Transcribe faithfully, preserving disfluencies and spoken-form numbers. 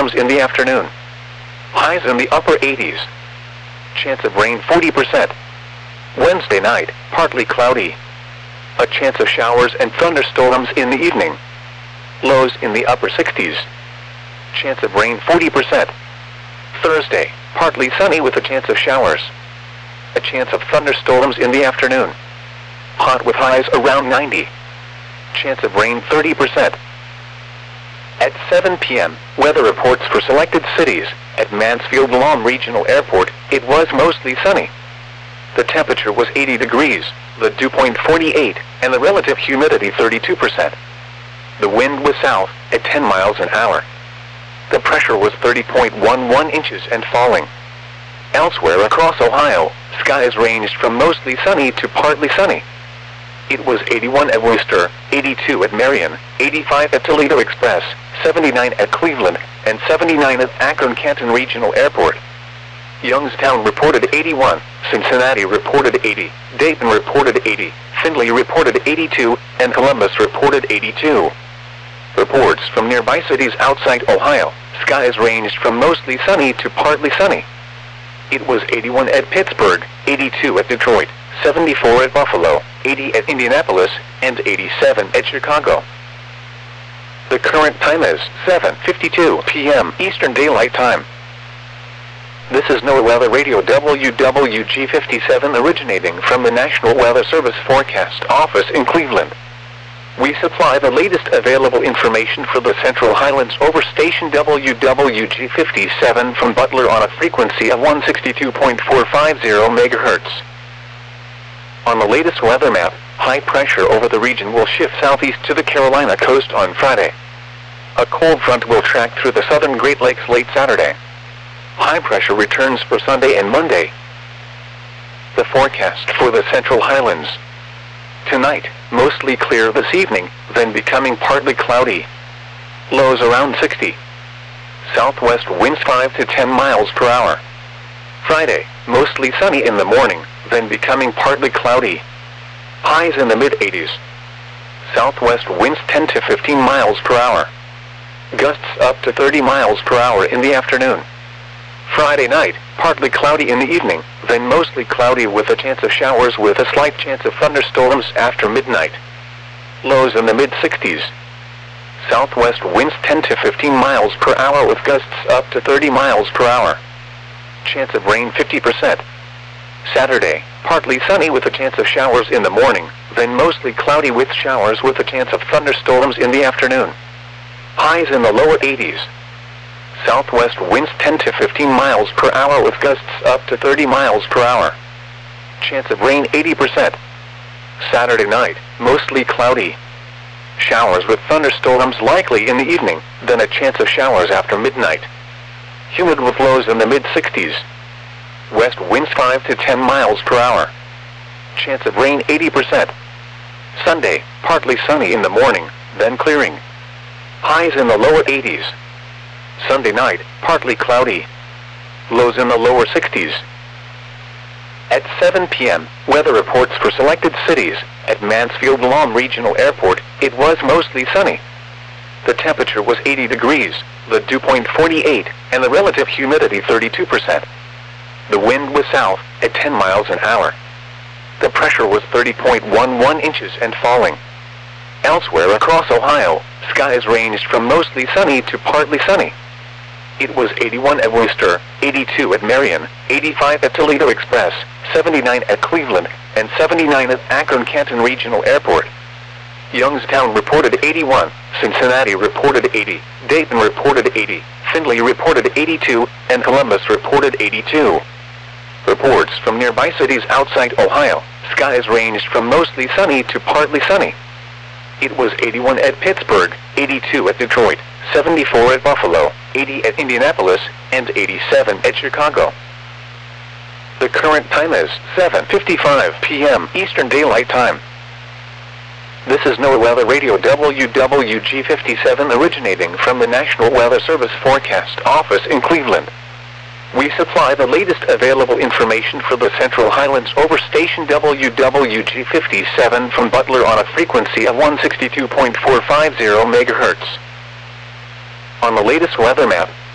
thunderstorms in the afternoon. Highs in the upper eighties. Chance of rain forty percent. Wednesday night, partly cloudy. A chance of showers and thunderstorms in the evening. Lows in the upper sixties. Chance of rain forty percent. Thursday, partly sunny with a chance of showers. A chance of thunderstorms in the afternoon. Hot with highs around ninety. Chance of rain thirty percent. At seven p m, weather reports for selected cities. At Mansfield Lawn Regional Airport, it was mostly sunny. The temperature was eighty degrees, the dew point forty-eight, and the relative humidity thirty-two percent. The wind was south, at ten miles an hour. The pressure was thirty point one one inches and falling. Elsewhere across Ohio, skies ranged from mostly sunny to partly sunny. It was eighty-one at Worcester, eighty-two at Marion, eighty-five at Toledo Express, seventy-nine at Cleveland, and seventy-nine at Akron-Canton Regional Airport. Youngstown reported eighty-one, Cincinnati reported eighty, Dayton reported eighty, Findlay reported eighty-two, and Columbus reported eighty-two. Reports from nearby cities outside Ohio, skies ranged from mostly sunny to partly sunny. It was eighty-one at Pittsburgh, eighty-two at Detroit, seventy-four at Buffalo, eighty at Indianapolis, and eighty-seven at Chicago. The current time is seven fifty-two p m Eastern Daylight Time. This is NOAA Weather Radio W W G fifty-seven originating from the National Weather Service Forecast Office in Cleveland. We supply the latest available information for the Central Highlands over station W W G fifty-seven from Butler on a frequency of one sixty-two point four five zero megahertz. On the latest weather map, high pressure over the region will shift southeast to the Carolina coast on Friday. A cold front will track through the southern Great Lakes late Saturday. High pressure returns for Sunday and Monday. The forecast for the Central Highlands. Tonight, mostly clear this evening, then becoming partly cloudy. Lows around sixty. Southwest winds five to ten miles per hour. Friday, mostly sunny in the morning, then becoming partly cloudy. Highs in the mid eighties. Southwest winds ten to fifteen miles per hour. Gusts up to thirty miles per hour in the afternoon. Friday night, partly cloudy in the evening, then mostly cloudy with a chance of showers with a slight chance of thunderstorms after midnight. Lows in the mid sixties. Southwest winds ten to fifteen miles per hour with gusts up to thirty miles per hour. Chance of rain fifty percent. Saturday, partly sunny with a chance of showers in the morning, then mostly cloudy with showers with a chance of thunderstorms in the afternoon. Highs in the lower eighties. Southwest winds ten to fifteen miles per hour with gusts up to thirty miles per hour. Chance of rain eighty percent. Saturday night, mostly cloudy. Showers with thunderstorms likely in the evening, then a chance of showers after midnight. Humid with lows in the mid sixties. West winds five to ten miles per hour. Chance of rain eighty percent. Sunday, partly sunny in the morning, then clearing. Highs in the lower eighties. Sunday night, partly cloudy. Lows in the lower sixties. At seven p m, weather reports for selected cities. At Mansfield Lawn Regional Airport, it was mostly sunny. The temperature was eighty degrees, the dew point forty-eight, and the relative humidity thirty-two percent. The wind was south, at ten miles an hour. The pressure was thirty point one one inches and falling. Elsewhere across Ohio, skies ranged from mostly sunny to partly sunny. It was eighty-one at Worcester, eighty-two at Marion, eighty-five at Toledo Express, seventy-nine at Cleveland, and seventy-nine at Akron-Canton Regional Airport. Youngstown reported eighty-one, Cincinnati reported eighty, Dayton reported eighty, Findlay reported eighty-two, and Columbus reported eighty-two. Reports from nearby cities outside Ohio, skies ranged from mostly sunny to partly sunny. It was eighty-one at Pittsburgh, eighty-two at Detroit, seventy-four at Buffalo, eighty at Indianapolis, and eighty-seven at Chicago. The current time is seven fifty-five p m Eastern Daylight Time. This is NOAA Weather Radio W W G fifty-seven originating from the National Weather Service Forecast Office in Cleveland. We supply the latest available information for the Central Highlands over station W W G fifty-seven from Butler on a frequency of one sixty-two point four five zero megahertz. On the latest weather map,